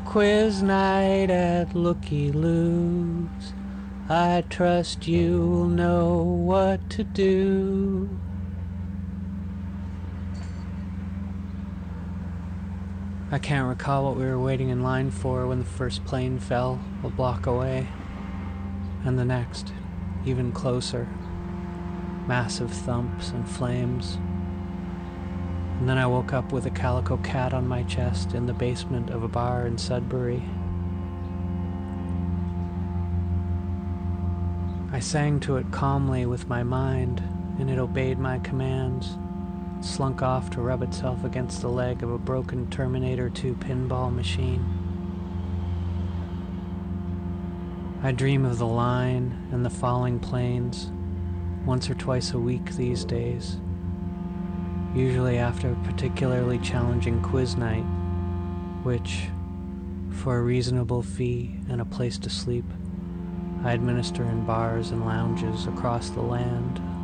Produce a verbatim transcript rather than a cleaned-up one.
quiz night at Looky Lou's. I trust you'll know what to do. I can't recall what we were waiting in line for when the first plane fell a block away. And the next, even closer. Massive thumps and flames. And then I woke up with a calico cat on my chest in the basement of a bar in Sudbury. I sang to it calmly with my mind, and it obeyed my commands. It slunk off to rub itself against the leg of a broken Terminator two pinball machine. I dream of the line and the falling planes once or twice a week these days, usually after a particularly challenging quiz night, which, for a reasonable fee and a place to sleep, I administer in bars and lounges across the land.